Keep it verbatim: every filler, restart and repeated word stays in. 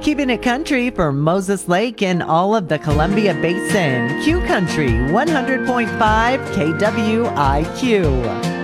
Keeping it country for Moses Lake and all of the Columbia Basin. Q Country one hundred point five K W I Q.